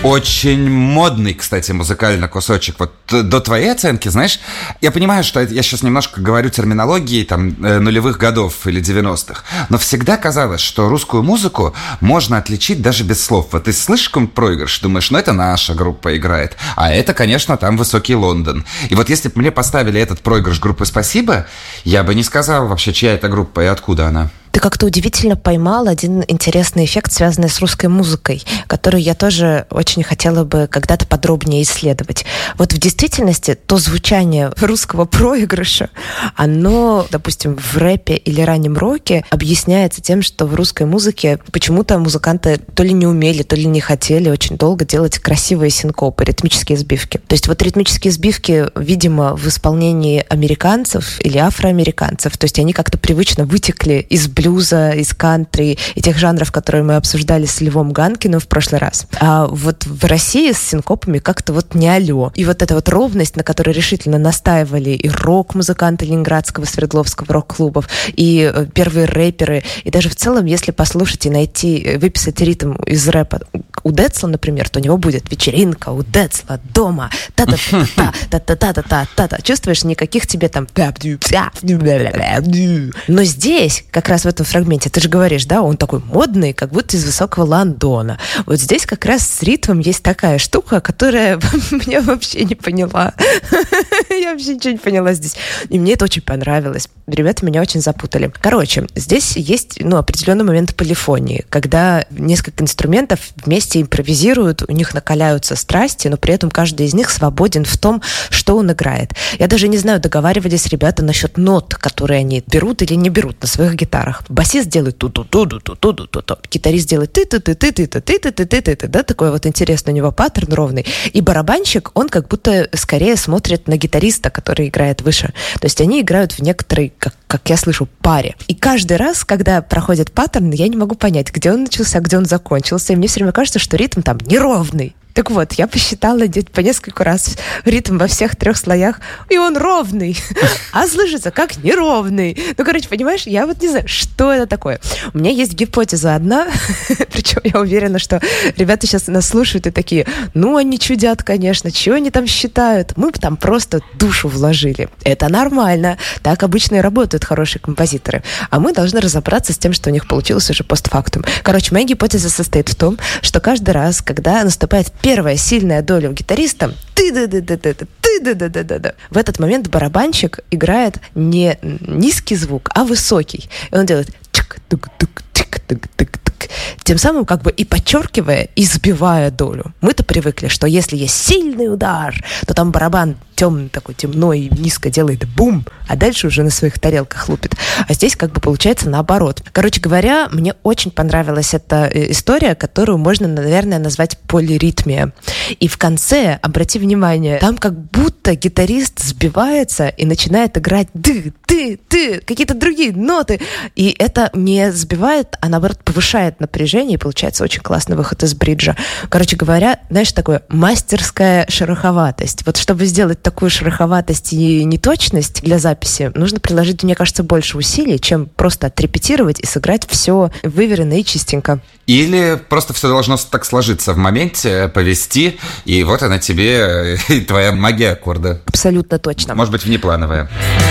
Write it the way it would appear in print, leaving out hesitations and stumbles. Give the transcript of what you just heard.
Очень модный, кстати, музыкальный кусочек. Вот до твоей оценки, знаешь, я понимаю, что я сейчас немножко говорю терминологией там нулевых годов или 90-х, но всегда казалось, что русскую музыку можно отличить даже без слов. Вот ты слышишь какой-нибудь проигрыш, думаешь, ну это наша группа играет, а это, конечно, там высокий Лондон. И вот если бы мне поставили этот проигрыш группы «Спасибо», я бы не сказал вообще, чья это группа и откуда она. Ты как-то удивительно поймал один интересный эффект, связанный с русской музыкой, который я тоже очень хотела бы когда-то подробнее исследовать. Вот в действительности то звучание русского проигрыша, оно, допустим, в рэпе или раннем роке объясняется тем, что в русской музыке почему-то музыканты то ли не умели, то ли не хотели очень долго делать красивые синкопы, ритмические сбивки. То есть вот ритмические сбивки, видимо, в исполнении американцев или афроамериканцев, то есть они как-то привычно вытекли из блюза, из кантри и тех жанров, которые мы обсуждали с Львом Ганкиным в прошлый раз. А вот в России с синкопами как-то вот не алё. И вот эта вот ровность, на которой решительно настаивали и рок-музыканты Ленинградского, Свердловского рок-клубов, и первые рэперы, и даже в целом, если послушать и найти, выписать ритм из рэпа у Децла, например, то у него будет вечеринка у Децла дома. Та-та-та-та-та-та-та-та-та. Чувствуешь, никаких тебе там... Но здесь, как раз в этом фрагменте, ты же говоришь, да, он такой модный, как будто из высокого Лондона. Вот здесь как раз с ритмом есть такая штука, которая меня вообще не поняла. Я вообще ничего не поняла здесь. И мне это очень понравилось. Ребята меня очень запутали. Короче, здесь есть, определенный момент полифонии, когда несколько инструментов вместе импровизируют, у них накаляются страсти, но при этом каждый из них свободен в том, что он играет. Я даже не знаю, договаривались ребята насчет нот, которые они берут или не берут на своих гитарах. Басист делает ту-ту-ту-ту-ту-ту-ту-ту, гитарист делает ты-ты-ты-ты-ты-ты-ты-ты-ты, да, такой вот интересный у него паттерн ровный. И барабанщик, он как будто скорее смотрит на гитариста, который играет выше. То есть они играют в некоторой, как я слышу, паре. И каждый раз, когда проходит паттерн, я не могу понять, где он начался, где он закончился. И мне все время кажется, что ритм там неровный. Так вот, я посчитала по несколько раз ритм во всех 3 слоях, и он ровный, а слышится как неровный. Понимаешь, я вот не знаю, что это такое. У меня есть гипотеза одна, причем я уверена, что ребята сейчас нас слушают и такие, они чудят, конечно, чего они там считают? Мы бы там просто душу вложили. Это нормально, так обычно и работают хорошие композиторы. А мы должны разобраться с тем, что у них получилось уже постфактум. Короче, моя гипотеза состоит в том, что каждый раз, когда наступает первая сильная доля у гитариста, в этот момент барабанщик играет не низкий звук, а высокий. И он делает тем самым как бы и подчеркивая, и сбивая долю. Мы-то привыкли, что если есть сильный удар, то там барабан темный такой, темно и низко делает бум, а дальше уже на своих тарелках лупит. А здесь как бы получается наоборот. Короче говоря, мне очень понравилась эта история, которую можно, наверное, назвать полиритмия. И в конце, обрати внимание, там как будто гитарист сбивается и начинает играть какие-то другие ноты. И это не сбивает, а наоборот повышает напряжение, и получается очень классный выход из бриджа. Короче говоря, знаешь, такое мастерская шероховатость. Вот чтобы сделать такую шероховатость и неточность для записи, нужно приложить, мне кажется, больше усилий, чем просто отрепетировать и сыграть все выверенно и чистенько. Или просто все должно так сложиться в моменте, повести, и вот она тебе, твоя магия аккорда. Абсолютно точно. Может быть, внеплановая.